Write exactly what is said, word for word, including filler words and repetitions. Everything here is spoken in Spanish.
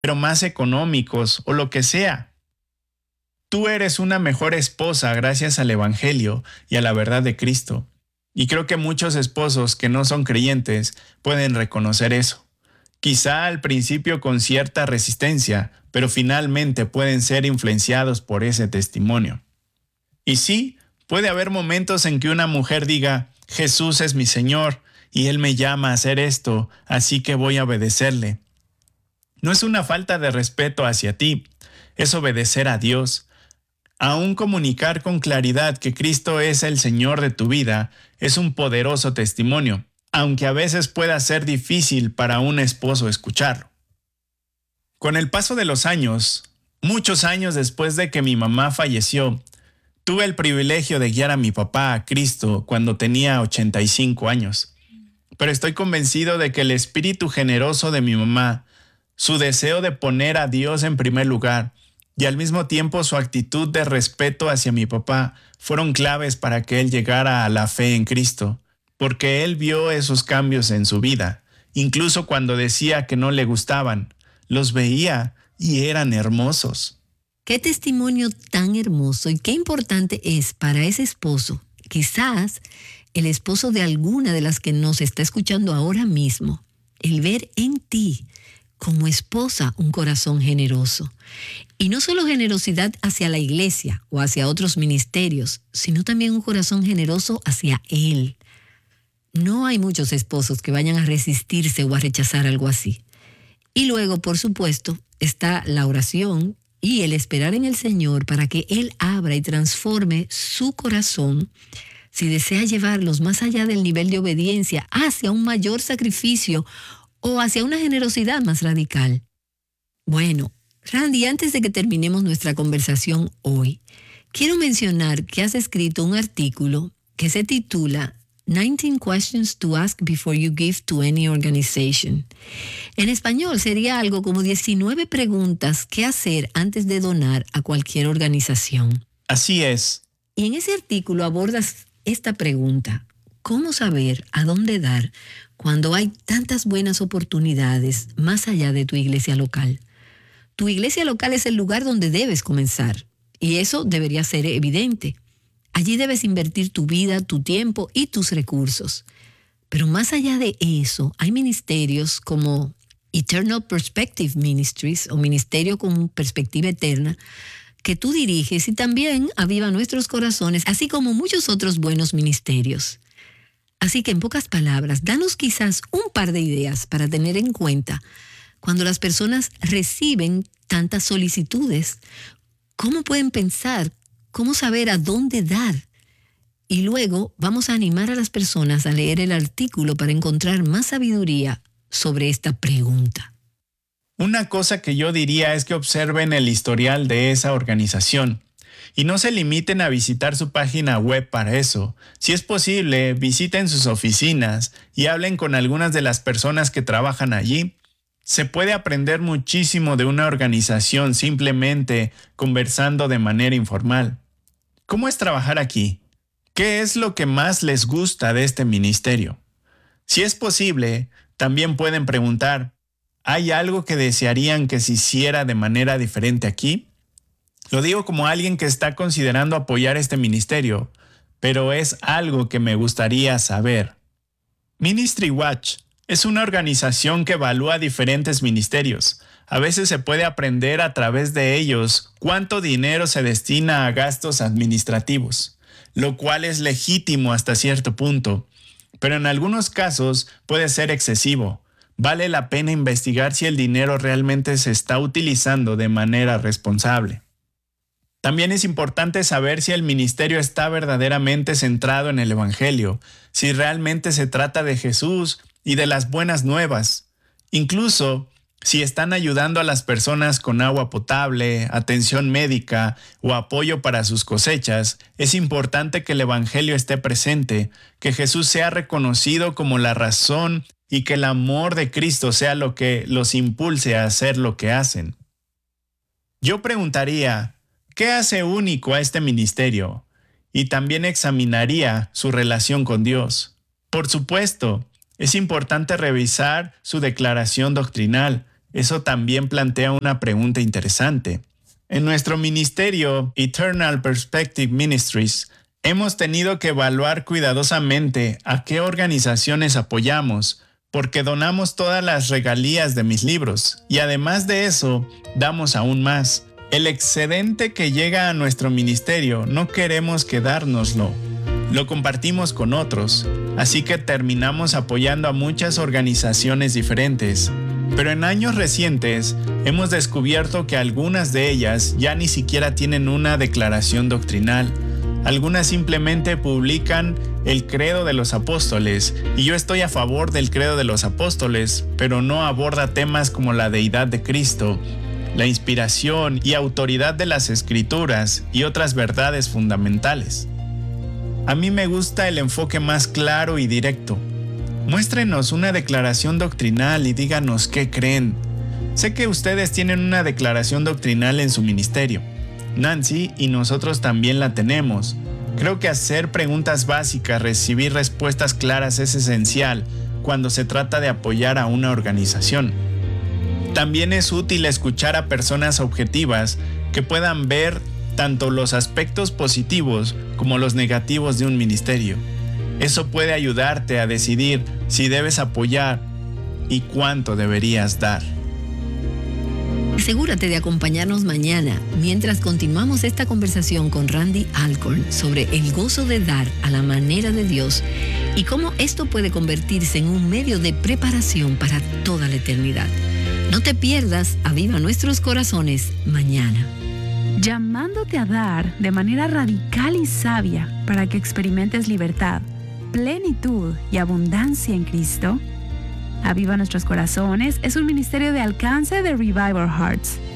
pero más económicos o lo que sea. Tú eres una mejor esposa gracias al Evangelio y a la verdad de Cristo. Y creo que muchos esposos que no son creyentes pueden reconocer eso. Quizá al principio con cierta resistencia, pero finalmente pueden ser influenciados por ese testimonio. Y sí, puede haber momentos en que una mujer diga, Jesús es mi Señor y Él me llama a hacer esto, así que voy a obedecerle. No es una falta de respeto hacia ti, es obedecer a Dios. Aún comunicar con claridad que Cristo es el Señor de tu vida es un poderoso testimonio, aunque a veces pueda ser difícil para un esposo escucharlo. Con el paso de los años, muchos años después de que mi mamá falleció, tuve el privilegio de guiar a mi papá a Cristo cuando tenía ochenta y cinco años. Pero estoy convencido de que el espíritu generoso de mi mamá, su deseo de poner a Dios en primer lugar y al mismo tiempo su actitud de respeto hacia mi papá fueron claves para que él llegara a la fe en Cristo, porque él vio esos cambios en su vida, incluso cuando decía que no le gustaban, los veía y eran hermosos. Qué testimonio tan hermoso y qué importante es para ese esposo, quizás el esposo de alguna de las que nos está escuchando ahora mismo, el ver en ti como esposa un corazón generoso. Y no solo generosidad hacia la iglesia o hacia otros ministerios, sino también un corazón generoso hacia Él. No hay muchos esposos que vayan a resistirse o a rechazar algo así. Y luego, por supuesto, está la oración y el esperar en el Señor para que Él abra y transforme su corazón si desea llevarlos más allá del nivel de obediencia hacia un mayor sacrificio o hacia una generosidad más radical. Bueno, Randy, antes de que terminemos nuestra conversación hoy, quiero mencionar que has escrito un artículo que se titula nineteen questions to ask before you give to any organization. En español sería algo como diecinueve preguntas que hacer antes de donar a cualquier organización. Así es. Y en ese artículo abordas esta pregunta: ¿cómo saber a dónde dar cuando hay tantas buenas oportunidades más allá de tu iglesia local? Tu iglesia local es el lugar donde debes comenzar, y eso debería ser evidente. Allí debes invertir tu vida, tu tiempo y tus recursos. Pero más allá de eso, hay ministerios como Eternal Perspective Ministries, o Ministerio con Perspectiva Eterna, que tú diriges y también aviva nuestros corazones, así como muchos otros buenos ministerios. Así que en pocas palabras, danos quizás un par de ideas para tener en cuenta cuando las personas reciben tantas solicitudes. ¿Cómo pueden pensar? ¿Cómo saber a dónde dar? Y luego vamos a animar a las personas a leer el artículo para encontrar más sabiduría sobre esta pregunta. Una cosa que yo diría es que observen el historial de esa organización y no se limiten a visitar su página web para eso. Si es posible, visiten sus oficinas y hablen con algunas de las personas que trabajan allí. Se puede aprender muchísimo de una organización simplemente conversando de manera informal. ¿Cómo es trabajar aquí? ¿Qué es lo que más les gusta de este ministerio? Si es posible, también pueden preguntar, ¿hay algo que desearían que se hiciera de manera diferente aquí? Lo digo como alguien que está considerando apoyar este ministerio, pero es algo que me gustaría saber. Ministry Watch es una organización que evalúa diferentes ministerios. A veces se puede aprender a través de ellos cuánto dinero se destina a gastos administrativos, lo cual es legítimo hasta cierto punto, pero en algunos casos puede ser excesivo. Vale la pena investigar si el dinero realmente se está utilizando de manera responsable. También es importante saber si el ministerio está verdaderamente centrado en el Evangelio, si realmente se trata de Jesús y de las buenas nuevas. Incluso si están ayudando a las personas con agua potable, atención médica o apoyo para sus cosechas, es importante que el Evangelio esté presente, que Jesús sea reconocido como la razón y que el amor de Cristo sea lo que los impulse a hacer lo que hacen. Yo preguntaría, ¿qué hace único a este ministerio? Y también examinaría su relación con Dios. Por supuesto, es importante revisar su declaración doctrinal, Eso también plantea una pregunta interesante. En nuestro ministerio, Eternal Perspective Ministries, hemos tenido que evaluar cuidadosamente a qué organizaciones apoyamos, porque donamos todas las regalías de mis libros, y además de eso, damos aún más. El excedente que llega a nuestro ministerio no queremos quedárnoslo. Lo compartimos con otros, así que terminamos apoyando a muchas organizaciones diferentes. Pero en años recientes hemos descubierto que algunas de ellas ya ni siquiera tienen una declaración doctrinal. Algunas simplemente publican el credo de los apóstoles, y yo estoy a favor del credo de los apóstoles, pero no aborda temas como la deidad de Cristo, la inspiración y autoridad de las Escrituras y otras verdades fundamentales. A mí me gusta el enfoque más claro y directo. Muéstrenos una declaración doctrinal y díganos qué creen. Sé que ustedes tienen una declaración doctrinal en su ministerio. Nancy y nosotros también la tenemos. Creo que hacer preguntas básicas, recibir respuestas claras es esencial cuando se trata de apoyar a una organización. También es útil escuchar a personas objetivas que puedan ver tanto los aspectos positivos como los negativos de un ministerio. Eso puede ayudarte a decidir si debes apoyar y cuánto deberías dar. Asegúrate de acompañarnos mañana mientras continuamos esta conversación con Randy Alcorn sobre el gozo de dar a la manera de Dios y cómo esto puede convertirse en un medio de preparación para toda la eternidad. No te pierdas Aviva Nuestros Corazones mañana. Llamándote a dar de manera radical y sabia para que experimentes libertad, plenitud y abundancia en Cristo. Aviva Nuestros Corazones es un ministerio de alcance de Revive Our Hearts.